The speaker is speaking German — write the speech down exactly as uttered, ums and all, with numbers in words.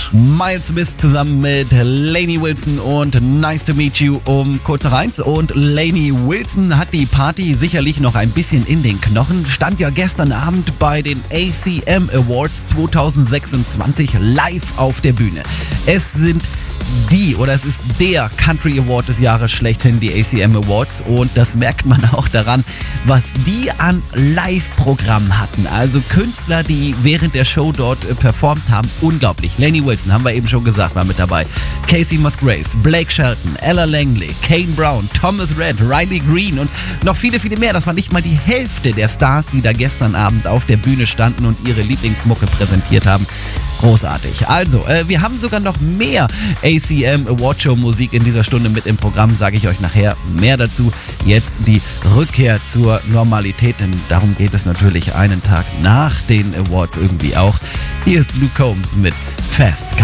Miles Smith zusammen mit Lainey Wilson und Nice to Meet You um kurz nach eins. Und Lainey Wilson hat die Party sicherlich noch ein bisschen in den Knochen. Stand ja gestern Abend bei den A C M Awards zwanzig sechsundzwanzig live auf der Bühne. Es sind die oder es ist der Country Award des Jahres schlechthin, die A C M Awards, und das merkt man auch daran, was die an Live-Programm hatten. Also Künstler, die während der Show dort äh, performt haben, unglaublich. Lainey Wilson, haben wir eben schon gesagt, war mit dabei. Casey Musgraves, Blake Shelton, Ella Langley, Kane Brown, Thomas Rhett, Riley Green und noch viele, viele mehr. Das war nicht mal die Hälfte der Stars, die da gestern Abend auf der Bühne standen und ihre Lieblingsmucke präsentiert haben. Großartig. Also, äh, wir haben sogar noch mehr A C M Award Show Musik in dieser Stunde mit im Programm, sage ich euch nachher mehr dazu. Jetzt die Rückkehr zur Normalität, denn darum geht es natürlich einen Tag nach den Awards irgendwie auch. Hier ist Luke Combs mit Fast.